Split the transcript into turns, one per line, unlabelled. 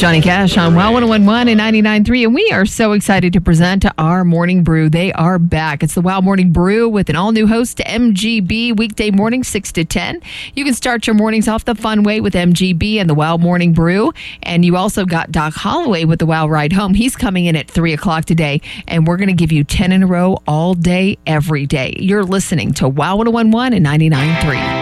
Johnny Cash on WOW 1011 and 99.3, and we are so excited to present our Morning Brew. They are back. It's the WOW Morning Brew with an all-new host, MGB, weekday morning 6 to 10. You can start your mornings off the fun way with MGB and the WOW Morning Brew, and you also got Doc Holloway with the WOW Ride Home. He's coming in at 3 o'clock today, and we're going to give you 10 in a row all day, every day. You're listening to WOW 1011 and 99.3.